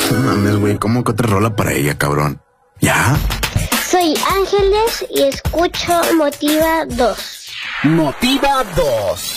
No mames, güey, ¿cómo que otra rola para ella, cabrón? ¿Ya? Soy Ángeles y escucho Motiva 2. Motiva 2.